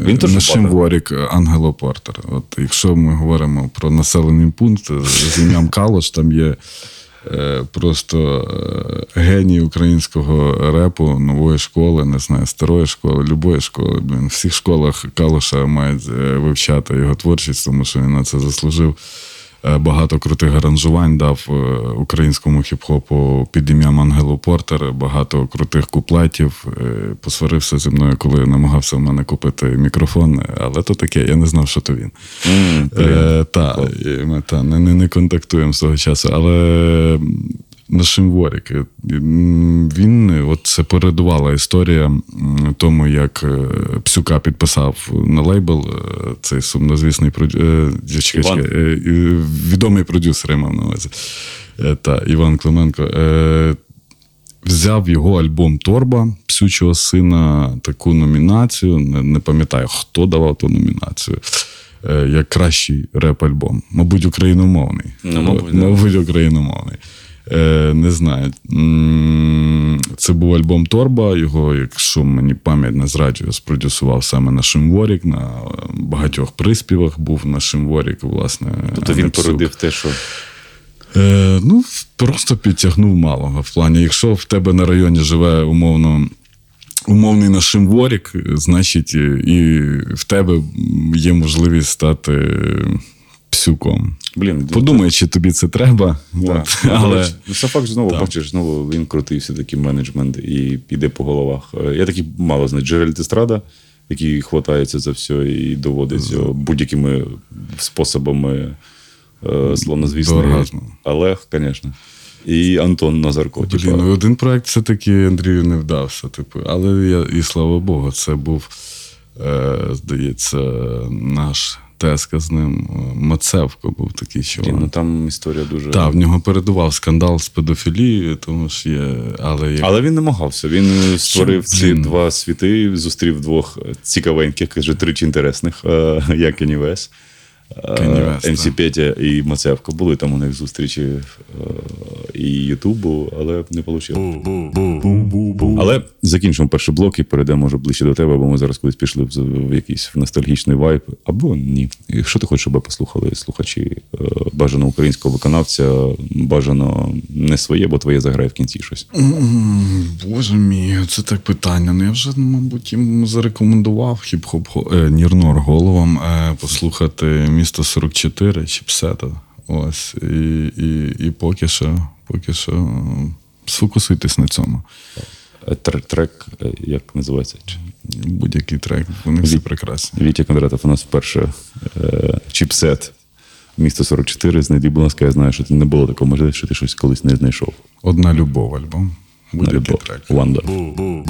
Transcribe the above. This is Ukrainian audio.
Нашим Ворік, Ангело Портер. От, якщо ми говоримо про населений пункт з ім'ям Калуш, там є просто геній українського репу, нової школи, не знаю, старої школи, любої школи. В всіх школах Калуша мають вивчати його творчість, тому що він на це заслужив. Багато крутих аранжувань дав українському хіп-хопу під ім'ям Ангело Портер, багато крутих куплетів. Посварився зі мною, коли намагався в мене купити мікрофон, але то таке, я не знав, що то він. Ми не контактуємо з того часу, але Нашим Ворік, він, от це передувала історія тому, як Псюка підписав на лейбл цей сумнозвісний відомий продюсер, я мав на увазі, Іван Клименко, взяв його альбом «Торба», Псючого сина, таку номінацію, не пам'ятаю, хто давав ту номінацію, як кращий реп-альбом. Мабуть, україномовний. Мабуть, україномовний. Не знаю. Це був альбом «Торба», його, якщо мені пам'ять не зраджує, спродюсував саме Нашим Ворік, на багатьох приспівах був Нашим Ворік, власне. Тобто він породив те, що... Просто підтягнув малого. В плані, якщо в тебе на районі живе умовний Нашим Ворік, значить і в тебе є можливість стати Псюком. Подумай, чи тобі це треба. Це факт, знову він крутий все-таки менеджмент і піде по головах. Я такий мало знаю. Джеральд Естрада, який хватається за все і доводить будь-якими способами славнозвісний Олег, звісно. І Антон Назарко. Один проект все-таки Андрію не вдався. Але і слава Богу, це був, здається, наш Теска з ним. Мацевко був такий чоловік. Там історія дуже... Так, в нього передував скандал з педофілією, тому що є... Але він намагався. Він створив ці два світи, зустрів двох цікавеньких, каже, тричі інтересних, як Кенні Вест. МС Петя і Мацевко. Були там у них зустрічі і Ютубу, але не вийшло. Але закінчимо перший блок і перейдемо вже ближче до тебе, бо ми зараз колись пішли в якийсь ностальгічний вайб. Або ні. Що ти хочеш, щоб послухали слухачі? Бажано українського виконавця, бажано не своє, бо твоє заграє в кінці щось. Боже мій, це так питання. Я вже, мабуть, їм зарекомендував хіп-хоп Нірнор головам послухати «Місто 44» Чіпсета. Ось. І поки що сфокусуйтесь на цьому. Трек, як називається? Будь-який трек, вони всі прекрасні. Вітя Кондратов у нас вперше Чіпсет «Місто 44». Знайди, будь ласка, я знаю, що це не було такого можливості, що ти щось колись не знайшов. «Одна любов» альбом. Будь-який трек. Wonder.